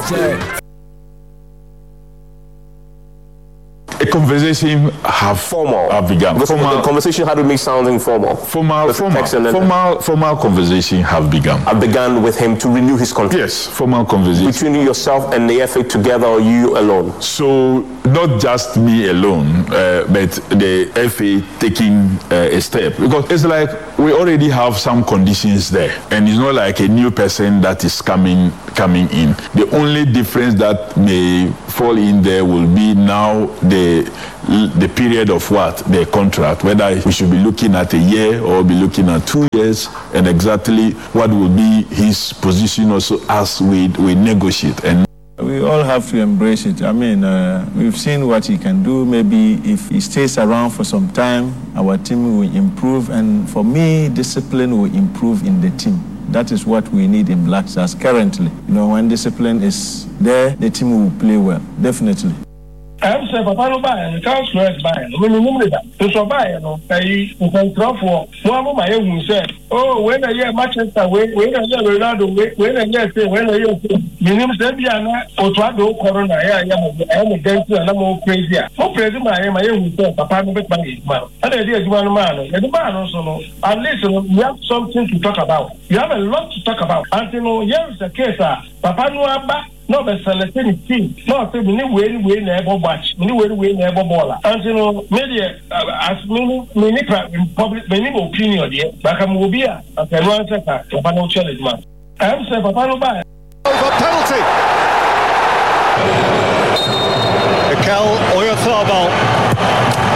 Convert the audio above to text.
A conversation have begun. The conversation had to be sounding formal. Formal conversation have begun. Have begun with him to renew his contract. Yes, formal conversation between yourself and the FA together, or you alone. So not just me alone, but the FA taking a step, because it's like we already have some conditions there, and it's not like a new person that is coming in. The only difference that may fall in there will be now the period of the contract, whether we should be looking at a year or be looking at 2 years, and exactly what will be his position also as we negotiate. And we all have to embrace it. I mean, we've seen what he can do. Maybe if he stays around for some time, our team will improve, and for me, discipline will improve in the team. That is what we need in Black Stars currently. When discipline is there, the team will play well, definitely. I'm saying, Papa, no buy, and can't stress buy. When you move that, to survive, you can drop for one of my own said, oh, when I hear Manchester, when I hear Ronaldo, when I hear minimum Sebiana, or Trado Corona, I am against you, and I'm all crazy. For President, I am my own said, Papa, no bet my man. And I did one man, and the man also, at least you have something to talk about. You have a lot to talk about. And you know, here's the case, Papa no abba. No, but selecting team. No, say many way never watch. Many way never baller. And you know, media as many public many opinion there. But I'm will be a one second. Papa no challenge man. I'm saying Papa no buy. Over penalty. Mikel Oyarzabal